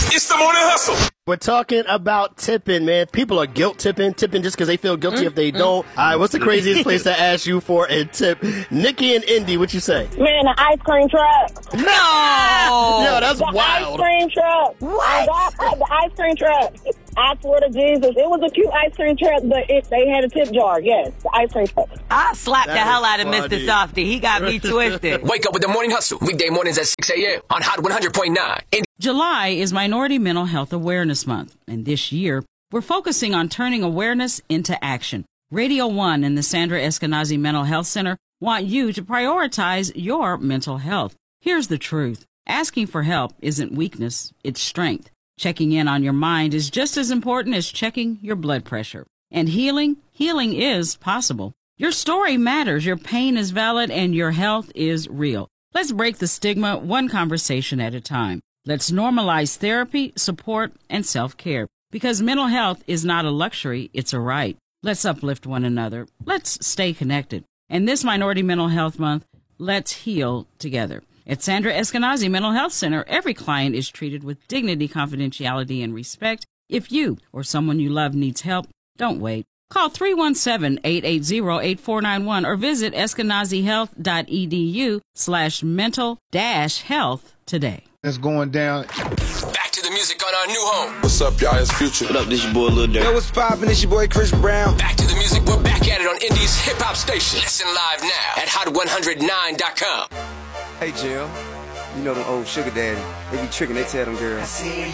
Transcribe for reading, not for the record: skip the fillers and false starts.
It's the Morning Hustle. We're talking about tipping, man. People are tipping just because they feel guilty if they don't. All right, what's the craziest place to ask you for a tip? Nikki and Indy, what you say? Man, the ice cream truck. No! Yo, that's The wild. ice cream truck. What? The ice cream truck. I swear to Jesus. It was a cute ice cream truck, but they had a tip jar. Yes, the ice cream truck. I slapped the That hell is out of Mr. funny. Softy. He got me twisted. Wake up with the Morning Hustle. Weekday mornings at 6 a.m. on Hot 100.9. July is Minority Mental Health Awareness Month, and this year, we're focusing on turning awareness into action. Radio 1 and the Sandra Eskenazi Mental Health Center want you to prioritize your mental health. Here's the truth. Asking for help isn't weakness, it's strength. Checking in on your mind is just as important as checking your blood pressure. And healing is possible. Your story matters, your pain is valid, and your health is real. Let's break the stigma one conversation at a time. Let's normalize therapy, support, and self-care, because mental health is not a luxury, it's a right. Let's uplift one another. Let's stay connected. And this Minority Mental Health Month, let's heal together. At Sandra Eskenazi Mental Health Center, every client is treated with dignity, confidentiality, and respect. If you or someone you love needs help, don't wait. Call 317-880-8491 or visit eskenazihealth.edu/mental-health today. That's going down. Back to the music on our new home. What's up, y'all? It's Future. What up, this your boy Lil Durk. Yo, what's poppin'? It's your boy Chris Brown. Back to the music. We're back at it on Indie's hip hop station. Listen live now at hot109.com. Hey, Jill. You know them old sugar daddy. They be tricking. They tell them girls.